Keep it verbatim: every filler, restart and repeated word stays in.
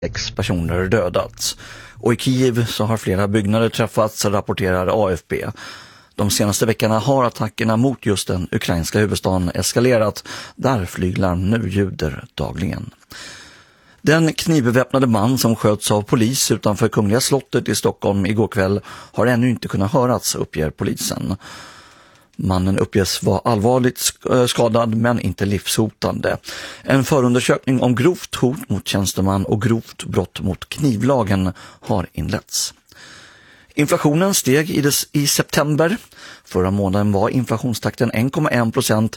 Sex personer dödats. Och i Kiev så har flera byggnader träffats, rapporterar A F P. De senaste veckorna har attackerna mot just den ukrainska huvudstaden eskalerat. Där flyglarm nu ljuder dagligen. Den knivbeväpnade man som sköts av polis utanför Kungliga slottet i Stockholm igår kväll har ännu inte kunnat höras, uppger polisen. Mannen uppges vara allvarligt skadad men inte livshotande. En förundersökning om grovt hot mot tjänsteman och grovt brott mot knivlagen har inletts. Inflationen steg i, des, i september. Förra månaden var inflationstakten en komma en procent